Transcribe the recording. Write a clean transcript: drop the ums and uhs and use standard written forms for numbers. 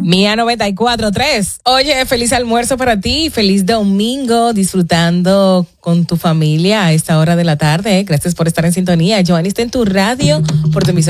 Mía 94.3. Oye, feliz almuerzo para ti, feliz domingo, disfrutando con tu familia a esta hora de la tarde. Gracias por estar en sintonía. Giovanni está en tu radio, por tu emisora